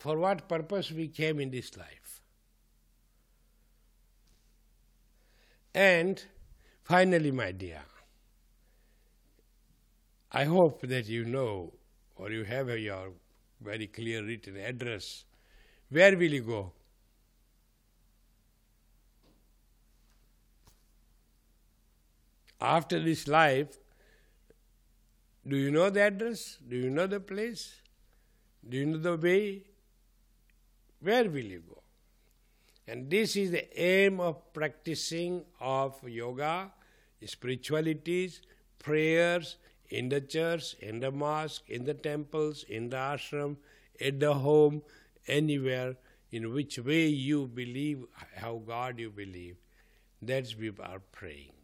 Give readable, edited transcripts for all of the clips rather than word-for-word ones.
for what purpose we came in this life. And finally, my dear, I hope that you know, or you have your very clear written address. Where will you go? After this life, do you know the address? Do you know the place? Do you know the way? Where will you go? And this is the aim of practicing of yoga, spiritualities, prayers, in the church, in the mosque, in the temples, in the ashram, at the home, anywhere, in which way you believe, how God you believe, that's we are praying.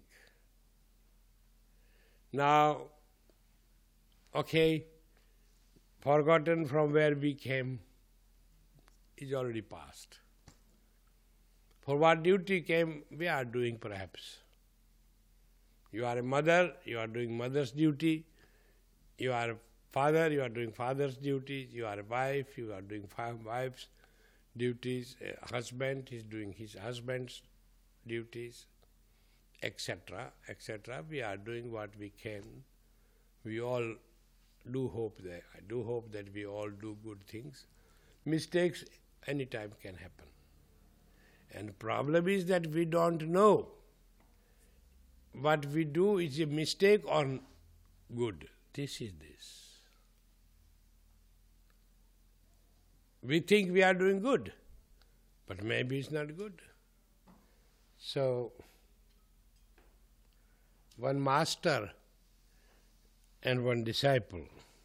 Now, okay, forgotten from where we came is already past. For what duty came, we are doing perhaps. You are a mother, you are doing mother's duty. You are a father, you are doing father's duties. You are a wife, you are doing wife's duties. A husband is doing his husband's duties, etc., etc. We are doing what we can. We all do hope that, I do hope that we all do good things. Mistakes anytime can happen. And the problem is that we don't know what we do is a mistake or good. This is this. We think we are doing good, but maybe it's not good. So, one master and one disciple.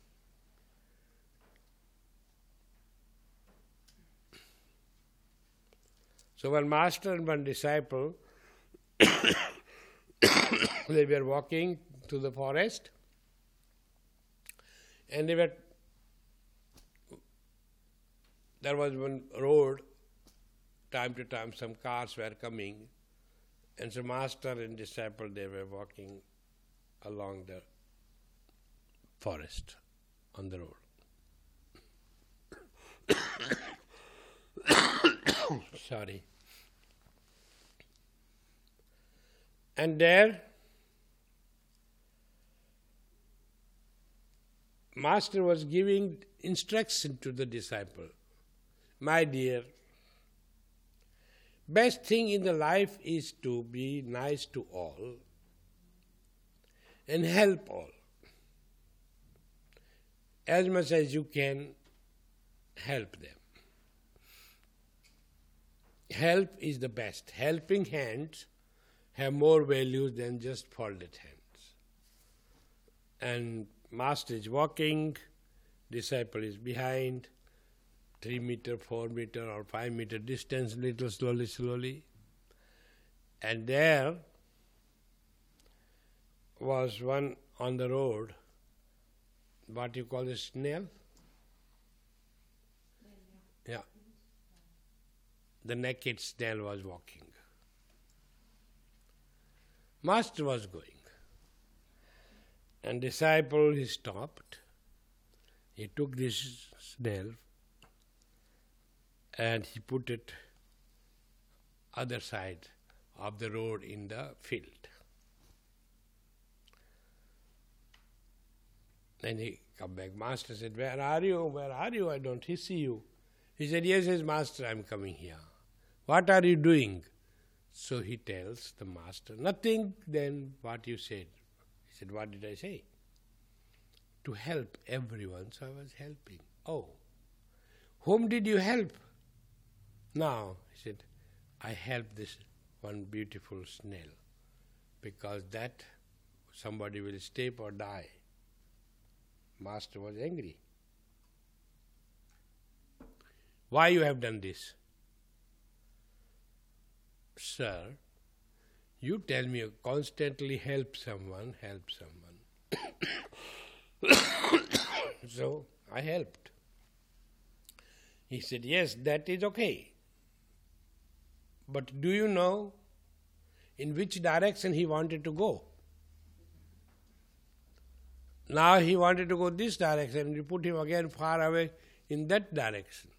So one master and one disciple, they were walking to the forest, and there was one road, time to time some cars were coming, and so master and disciple, they were walking along the forest on the road. Sorry. And there, master was giving instruction to the disciple. My dear, best thing in the life is to be nice to all and help all. As much as you can, help them. Help is the best. Helping hands have more value than just folded hands. And master is walking, disciple is behind, 3 meter, 4 meter or 5 meter distance, little slowly. And there was one on the road, what you call a snail? Yeah. The naked snail was walking. Master was going. And disciple, he stopped. He took this snail and he put it other side of the road in the field. Then he come back. Master said, "Where are you? Where are you? I don't see you." He said, "Yes, master, I'm coming here." "What are you doing?" So he tells the master, "Nothing." "Then what you said?" He said, "What did I say?" "To help everyone, so I was helping." "Oh, whom did you help?" "Now," he said, "I helped this one beautiful snail, because that somebody will step or die." Master was angry. "Why you have done this?" "Sir, you tell me you constantly help someone. So I helped." He said, "Yes, that is okay. But do you know in which direction he wanted to go?" Now he wanted to go this direction, and you put him again far away in that direction.